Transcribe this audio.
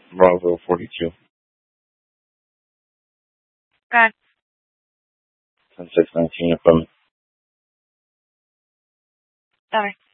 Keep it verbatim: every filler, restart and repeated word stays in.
Bravo forty-two. Got ten six nineteen, affirmative. Sorry.